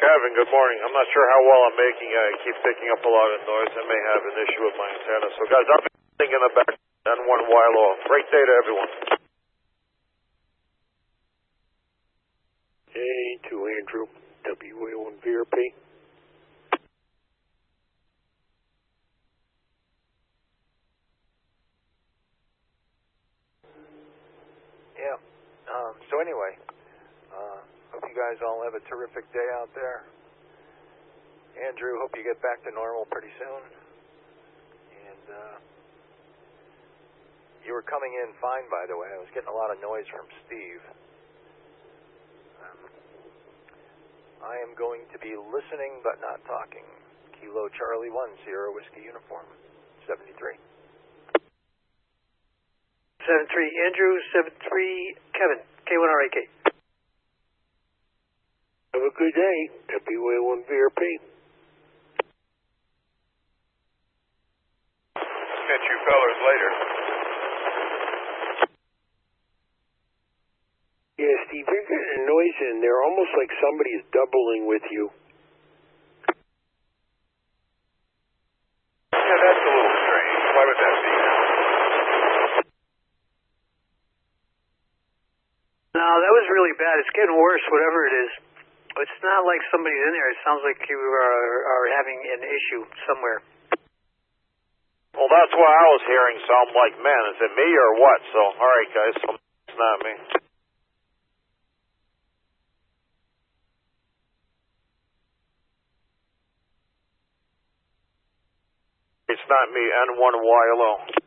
Kevin, good morning. I'm not sure how well I'm making it. I keep picking up a lot of noise. I may have an issue with my antenna. So, guys, I'm thinking in the back N1 Wilo. Great day to everyone. Hey, to Andrew, WA1 VRP. Yeah. So anyway, hope you guys all have a terrific day out there. Andrew, hope you get back to normal pretty soon. And you were coming in fine, by the way. I was getting a lot of noise from Steve. I am going to be listening but not talking. Kilo Charlie 1, Sierra Whiskey Uniform, 73. 73 Andrew, 73 Kevin, K1RAK. Have a good day, WA1 VRP. Catch you fellers later. Yeah, Steve, you're getting a noise in there, almost like somebody's doubling with you. Yeah, that's a little strange. Why would that be? No, that was really bad. It's getting worse, whatever it is. It's not like somebody's in there. It sounds like you are having an issue somewhere. Well, that's what I was hearing. So I'm like, man, is it me or what? So, all right, guys, so it's not me. It's not me, N1 Wilo.